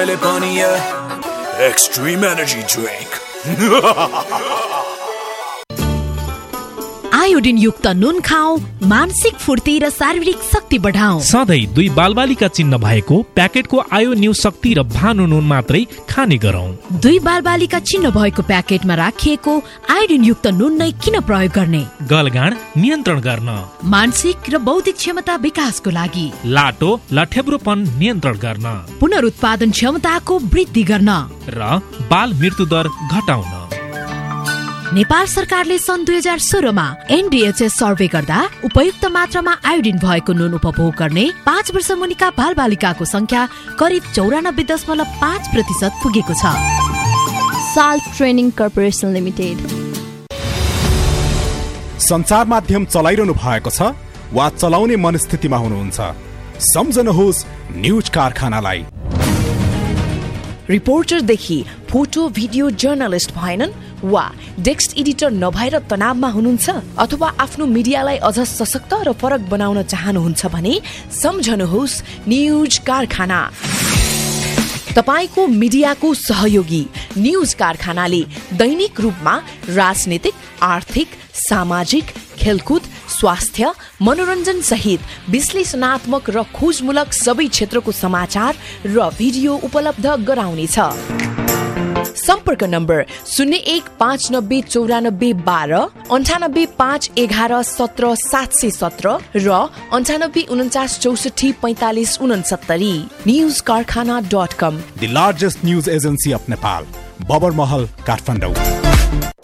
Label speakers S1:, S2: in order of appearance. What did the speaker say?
S1: मैले पनि extreme energy drink.
S2: Iodine युक्त नुन खाऊ, मानसिक फुर्ती र शारीरिक शक्ति बढाऊ।
S3: सधैँ 2 बालबालिका चिन्ह भएको प्याकेटको आयो न्यू शक्ति र भानु नुन मात्रै खाने गरौँ।
S2: 2 बालबालिका चिन्ह भएको प्याकेटमा राखिएको आयोडिन युक्त नुन नै किन प्रयोग गर्ने?
S3: गलगाँड नियन्त्रण गर्न,
S2: मानसिक र बौद्धिक क्षमता विकासको लागि,
S3: लाटो लठेब्रोपन नियन्त्रण गर्न,
S2: पुनरुत्पादन क्षमताको वृद्धि गर्न
S3: र बाल मृत्यु दर घटाउन।
S2: नेपाल सरकारले सन् 2016 मा एनडीएचएस सर्वे गर्दा उपयुक्त मात्रामा आयोडिन भएको नुन उपभोग गर्ने 5 वर्ष मुनिका बालबालिकाको संख्या करिब 94.5% पुगेको छ।
S4: Salt training corporation limited.
S5: सञ्चार माध्यम चलाइरहनु भएको छ वा चलाउने मनस्थितिमा हुनुहुन्छ, सम्झनुहोस् न्यूज कारखानालाई।
S6: रिपोर्टरदेखि फोटो भिडियो जर्नलिस्ट भएनन् वा डेस्क एडिटर नभएर तनावमा हुनुहुन्छ अथवा आफ्नो मिडियालाई अझ सशक्त र फरक बनाउन चाहनुहुन्छ भने सम्झनुहोस् न्यूज कारखाना। तपाईको मिडियाको सहयोगी न्यूज कारखानाले दैनिक रूपमा राजनीतिक, आर्थिक, सामाजिक, खेलकुद, स्वास्थ्य, मनोरञ्जन सहित विश्लेषणात्मक र खोजमूलक सबै क्षेत्रको समाचार र भिडियो उपलब्ध गराउनेछ। सम्पर्क नम्बर 01599492 98511717 र 9849644569। newskarkhana.com,
S5: the largest news agency of Nepal, Babar Mahal, Kathmandu।